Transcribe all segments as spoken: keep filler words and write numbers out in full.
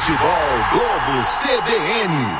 Futebol Globo C B N.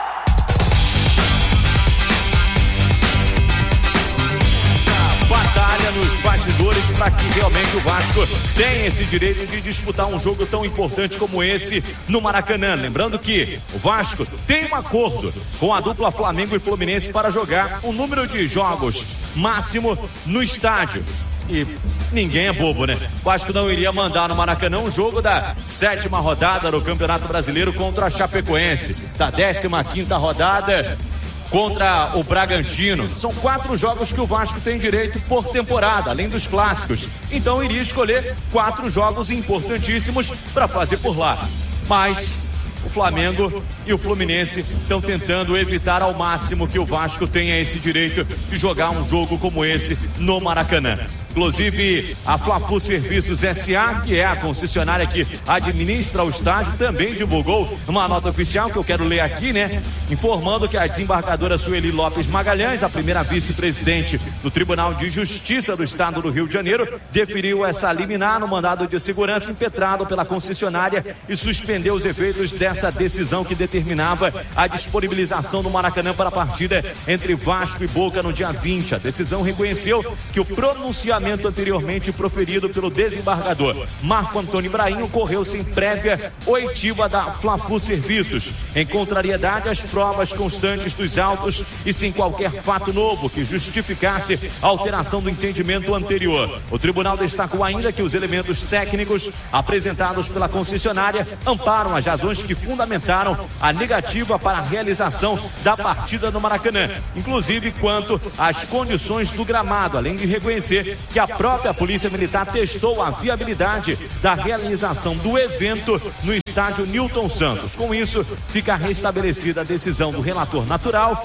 Batalha nos bastidores para que realmente o Vasco tenha esse direito de disputar um jogo tão importante como esse no Maracanã. Lembrando que o Vasco tem um acordo com a dupla Flamengo e Fluminense para jogar um número de jogos máximo no estádio. E ninguém é bobo, né? O Vasco não iria mandar no Maracanã um jogo da sétima rodada do Campeonato Brasileiro contra a Chapecoense, da décima quinta rodada contra o Bragantino. São quatro jogos que o Vasco tem direito por temporada, além dos clássicos. Então iria escolher quatro jogos importantíssimos para fazer por lá. Mas o Flamengo e o Fluminense estão tentando evitar ao máximo que o Vasco tenha esse direito de jogar um jogo como esse no Maracanã. Inclusive, a Fla-Flu Serviços S A, que é a concessionária que administra o estádio, também divulgou uma nota oficial que eu quero ler aqui, né? Informando que a desembargadora Sueli Lopes Magalhães, a primeira vice-presidente do Tribunal de Justiça do Estado do Rio de Janeiro, deferiu essa liminar no mandado de segurança impetrado pela concessionária e suspendeu os efeitos dessa decisão que determinava a disponibilização do Maracanã para a partida entre Vasco e Boca no dia vinte. A decisão reconheceu que o pronunciamento anteriormente proferido pelo desembargador Marco Antônio Ibrahim ocorreu sem prévia oitiva da Fla-Flu Serviços, em contrariedade às provas constantes dos autos e sem qualquer fato novo que justificasse a alteração do entendimento anterior. O tribunal destacou ainda que os elementos técnicos apresentados pela concessionária amparam as razões que fundamentaram a negativa para a realização da partida no Maracanã, inclusive quanto às condições do gramado, além de reconhecer que a própria Polícia Militar testou a viabilidade da realização do evento no estádio Newton Santos. Com isso, fica restabelecida a decisão do relator natural,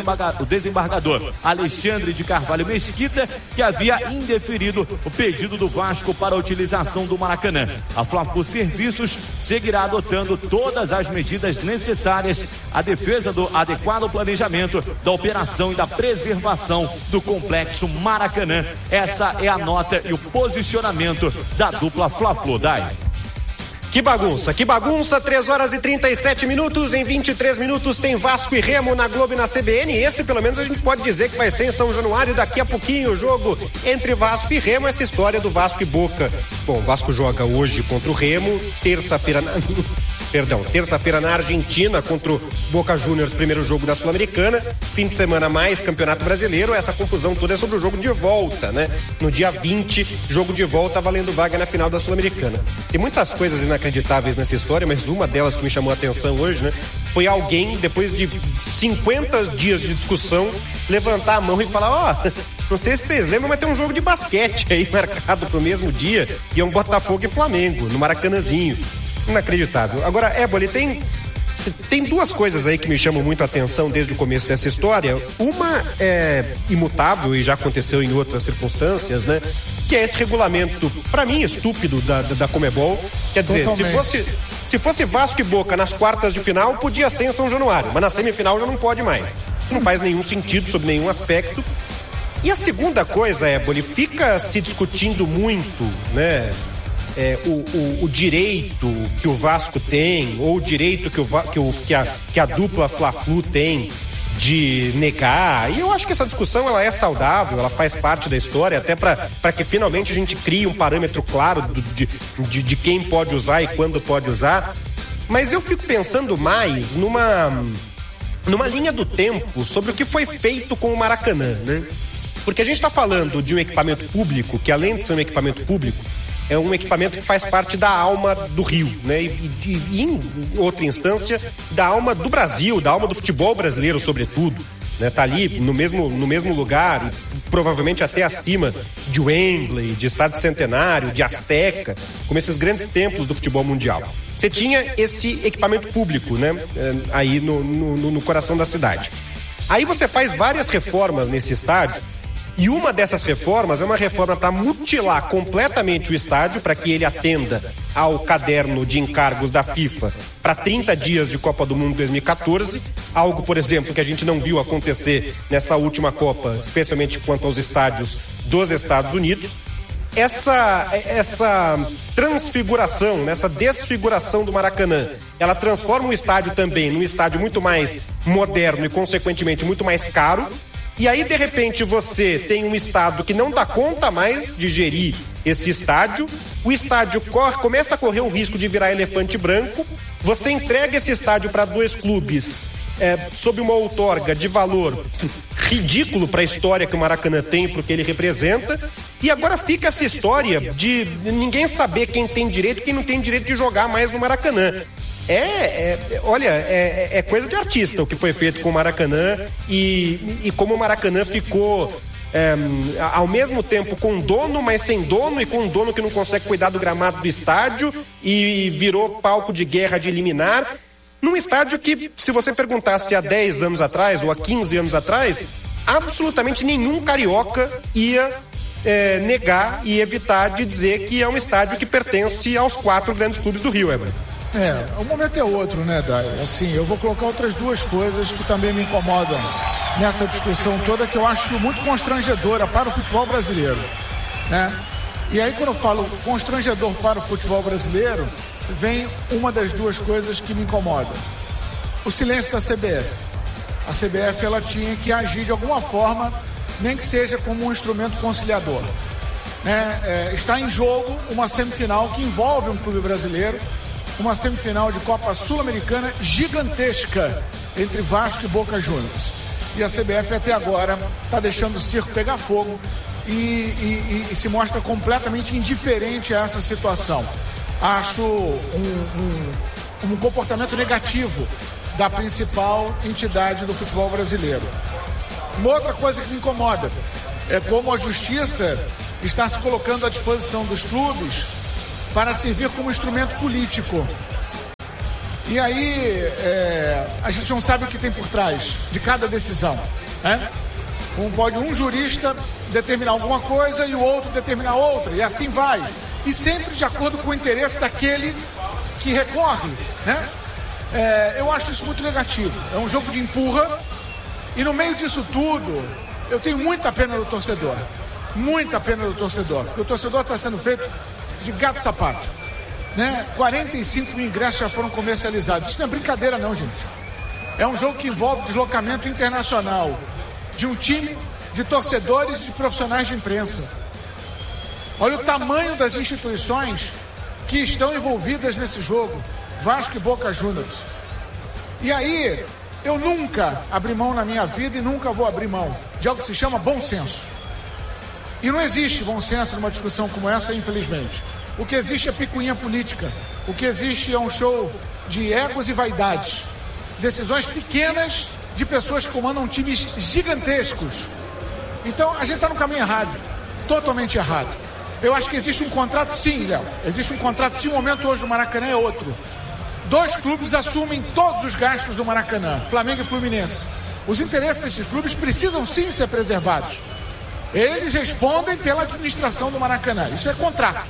o desembargador Alexandre de Carvalho Mesquita, que havia indeferido o pedido do Vasco para a utilização do Maracanã. A Fla-Flu Serviços seguirá adotando todas as medidas necessárias à defesa do adequado planejamento da operação e da preservação do complexo Maracanã. Essa é a nota e o posicionamento da dupla Fla-Flu. Dai. Que bagunça, que bagunça, três horas e trinta e sete minutos, em vinte e três minutos tem Vasco e Remo na Globo e na C B N, esse pelo menos a gente pode dizer que vai ser em São Januário, daqui a pouquinho o jogo entre Vasco e Remo, essa história do Vasco e Boca. Bom, o Vasco joga hoje contra o Remo, terça-feira na... Perdão, terça-feira na Argentina contra o Boca Juniors, primeiro jogo da Sul-Americana, fim de semana mais Campeonato Brasileiro, essa confusão toda é sobre o jogo de volta, né? No dia vinte, jogo de volta valendo vaga na final da Sul-Americana. Tem muitas coisas inacreditáveis nessa história, mas uma delas que me chamou a atenção hoje, né? Foi alguém, depois de cinquenta dias de discussão, levantar a mão e falar, ó, oh, não sei se vocês lembram, mas tem um jogo de basquete aí marcado pro mesmo dia, e é um Botafogo e Flamengo, no Maracanãzinho. Inacreditável. Agora, Éboli, tem, tem duas coisas aí que me chamam muito a atenção desde o começo dessa história. Uma é imutável e já aconteceu em outras circunstâncias, né? Que é esse regulamento, pra mim, estúpido da, da, da Conmebol. Quer dizer, se fosse, se fosse Vasco e Boca nas quartas de final, podia ser em São Januário, mas na semifinal já não pode mais. Isso não faz nenhum sentido sob nenhum aspecto. E a segunda coisa, Éboli, fica se discutindo muito, né? É, o, o, o direito que o Vasco tem, ou o direito que, o, que, o, que, a, que a dupla Fla-Flu tem de negar, e eu acho que essa discussão ela é saudável, ela faz parte da história, até para que finalmente a gente crie um parâmetro claro do, de, de, de quem pode usar e quando pode usar, mas eu fico pensando mais numa, numa linha do tempo sobre o que foi feito com o Maracanã, né? Porque a gente está falando de um equipamento público, que além de ser um equipamento público, é um equipamento que faz parte da alma do Rio, né? E, e, e em outra instância, da alma do Brasil, da alma do futebol brasileiro, sobretudo. Né? Tá ali no mesmo, no mesmo lugar, e provavelmente até acima de Wembley, de Estádio Centenário, de Azteca, como esses grandes templos do futebol mundial. Você tinha esse equipamento público, né? Aí no, no, no coração da cidade. Aí você faz várias reformas nesse estádio. E uma dessas reformas é uma reforma para mutilar completamente o estádio, para que ele atenda ao caderno de encargos da FIFA para trinta dias de Copa do Mundo dois mil e catorze, algo, por exemplo, que a gente não viu acontecer nessa última Copa, especialmente quanto aos estádios dos Estados Unidos. essa, essa transfiguração, essa desfiguração do Maracanã, ela transforma o estádio também num estádio muito mais moderno e, consequentemente, muito mais caro. E aí, de repente, você tem um estado que não dá conta mais de gerir esse estádio, o estádio corre, começa a correr o risco de virar elefante branco, você entrega esse estádio para dois clubes é, sob uma outorga de valor ridículo para a história que o Maracanã tem, para o que ele representa, e agora fica essa história de ninguém saber quem tem direito e quem não tem direito de jogar mais no Maracanã. É, é, olha, é, é coisa de artista o que foi feito com o Maracanã e, e como o Maracanã ficou é, ao mesmo tempo com dono, mas sem dono, e com um dono que não consegue cuidar do gramado do estádio e virou palco de guerra de liminar, num estádio que, se você perguntasse há dez anos atrás ou há quinze anos atrás, absolutamente nenhum carioca ia é, negar e evitar de dizer que é um estádio que pertence aos quatro grandes clubes do Rio, Eber. É, o momento é outro, né, Dai? Assim, eu vou colocar outras duas coisas que também me incomodam nessa discussão toda, que eu acho muito constrangedora para o futebol brasileiro, né? E aí, quando eu falo constrangedor para o futebol brasileiro, vem uma das duas coisas que me incomodam. O silêncio da C B F. A C B F, ela tinha que agir de alguma forma, nem que seja como um instrumento conciliador, né? É, está em jogo uma semifinal que envolve um clube brasileiro, uma semifinal de Copa Sul-Americana gigantesca entre Vasco e Boca Juniors. E a C B F até agora está deixando o circo pegar fogo e, e, e se mostra completamente indiferente a essa situação. Acho um, um, um comportamento negativo da principal entidade do futebol brasileiro. Uma outra coisa que me incomoda é como a justiça está se colocando à disposição dos clubes para servir como instrumento político. E aí, é, a gente não sabe o que tem por trás de cada decisão, né? Um, pode um jurista determinar alguma coisa e o outro determinar outra, e assim vai. E sempre de acordo com o interesse daquele que recorre, né? É, eu acho isso muito negativo. É um jogo de empurra, e no meio disso tudo, eu tenho muita pena do torcedor. Muita pena do torcedor, porque o torcedor está sendo feito de gato sapato, né? quarenta e cinco mil ingressos já foram comercializados. Isso não é brincadeira não, gente. É um jogo que envolve deslocamento internacional de um time de torcedores e de profissionais de imprensa. Olha o tamanho das instituições que estão envolvidas nesse jogo. Vasco e Boca Juniors. E aí, eu nunca abri mão na minha vida e nunca vou abrir mão de algo que se chama bom senso. E não existe bom senso numa discussão como essa, infelizmente. O que existe é picuinha política. O que existe é um show de egos e vaidades. Decisões pequenas de pessoas que comandam times gigantescos. Então, a gente está no caminho errado. Totalmente errado. Eu acho que existe um contrato, sim, Léo. Existe um contrato, sim. O momento hoje do Maracanã é outro. Dois clubes assumem todos os gastos do Maracanã, Flamengo e Fluminense. Os interesses desses clubes precisam, sim, ser preservados. Eles respondem pela administração do Maracanã. Isso é contrato.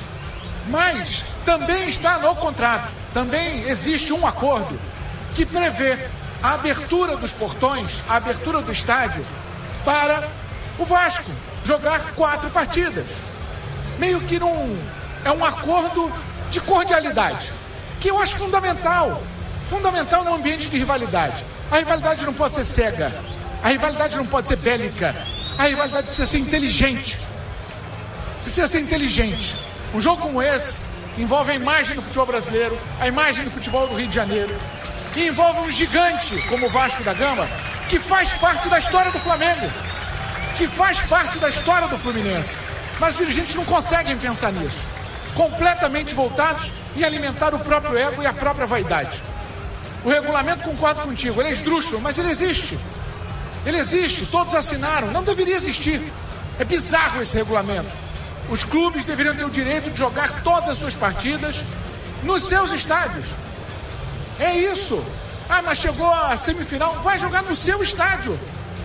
Mas também está no contrato, também existe um acordo que prevê a abertura dos portões, a abertura do estádio para o Vasco jogar quatro partidas. Meio que num, é um acordo de cordialidade, que eu acho fundamental. Fundamental no ambiente de rivalidade. A rivalidade não pode ser cega. A rivalidade não pode ser bélica. A rivalidade precisa ser inteligente. Precisa ser inteligente. Um jogo como esse envolve a imagem do futebol brasileiro, a imagem do futebol do Rio de Janeiro, e envolve um gigante como o Vasco da Gama, que faz parte da história do Flamengo, que faz parte da história do Fluminense. Mas os dirigentes não conseguem pensar nisso. Completamente voltados em alimentar o próprio ego e a própria vaidade. O regulamento, concordo contigo, ele é esdrúxulo, mas ele existe. Ele existe, todos assinaram, não deveria existir. É bizarro esse regulamento. Os clubes deveriam ter o direito de jogar todas as suas partidas nos seus estádios. É isso. Ah, mas chegou a semifinal, vai jogar no seu estádio.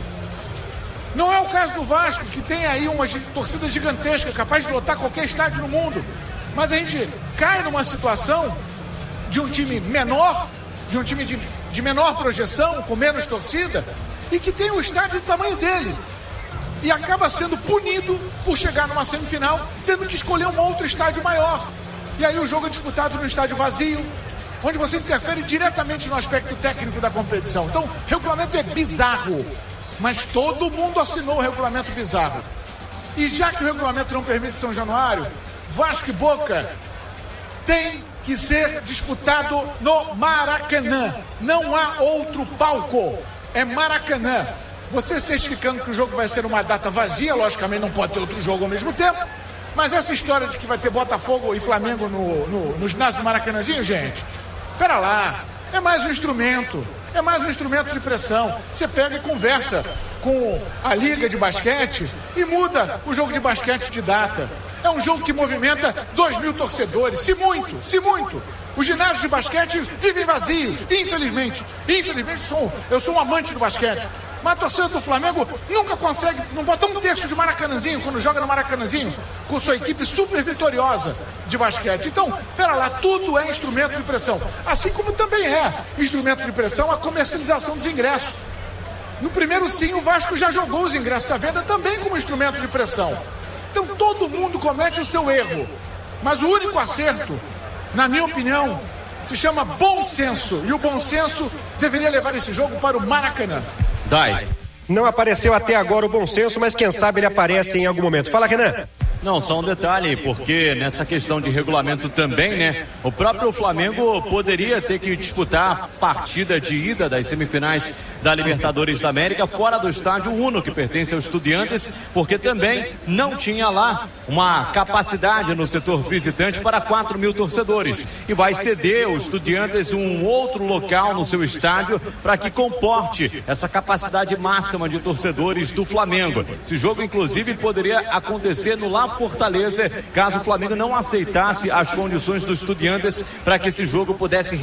Não é o caso do Vasco, que tem aí uma torcida gigantesca, capaz de lotar qualquer estádio no mundo. Mas a gente cai numa situação de um time menor, de um time de, de menor projeção, com menos torcida, e que tem o estádio do tamanho dele. e acaba sendo punido por chegar numa semifinal, tendo que escolher um outro estádio maior. E aí o jogo é disputado no estádio vazio, onde você interfere diretamente no aspecto técnico da competição. Então, o regulamento é bizarro, mas todo mundo assinou o regulamento bizarro. E já que o regulamento não permite São Januário, Vasco e Boca tem que ser disputado no Maracanã. Não há outro palco, é Maracanã. Você certificando que o jogo vai ser uma data vazia, logicamente não pode ter outro jogo ao mesmo tempo, mas essa história de que vai ter Botafogo e Flamengo no, no, no ginásio do Maracanãzinho, gente, pera lá, é mais um instrumento, é mais um instrumento de pressão. Você pega e conversa com a liga de basquete e muda o jogo de basquete de data. É um jogo que movimenta dois mil torcedores, se muito, se muito. Os ginásios de basquete vivem vazios, infelizmente. Infelizmente, sou, eu sou um amante do basquete. Mas a torcida do Flamengo nunca consegue, não bota um terço de Maracanãzinho quando joga no Maracanãzinho, com sua equipe super vitoriosa de basquete. Então, pera lá, tudo é instrumento de pressão. Assim como também é instrumento de pressão a comercialização dos ingressos. No primeiro sim, o Vasco já jogou os ingressos à venda também como instrumento de pressão. Então todo mundo comete o seu erro. Mas o único acerto, na minha opinião, se chama bom senso. E o bom senso deveria levar esse jogo para o Maracanã. Dai. Não apareceu até agora o bom senso, mas quem sabe ele aparece em algum momento. Fala, Renan. Não, só um detalhe, porque nessa questão de regulamento também, né? O próprio Flamengo poderia ter que disputar a partida de ida das semifinais da Libertadores da América fora do estádio Uno, que pertence aos Estudiantes, porque também não tinha lá uma capacidade no setor visitante para quatro mil torcedores. E vai ceder aos Estudiantes um outro local no seu estádio para que comporte essa capacidade máxima de torcedores do Flamengo. Esse jogo, inclusive, poderia acontecer no La Fortaleza, caso o Flamengo não aceitasse as condições dos Estudiantes para que esse jogo pudesse